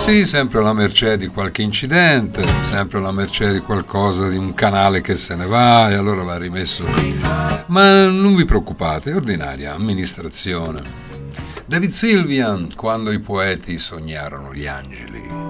Sì, sempre alla mercé di qualche incidente, sempre alla mercé di qualcosa, di un canale che se ne va e allora va rimesso lì. Ma non vi preoccupate, è ordinaria amministrazione. David Sylvian, quando i poeti sognarono gli angeli.